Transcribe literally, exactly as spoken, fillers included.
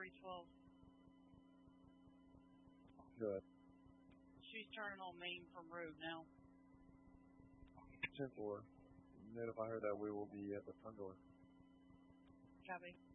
three twelve. Good. She's turning on Main from road now. ten four. Notify her that we will be at the front door. Copy.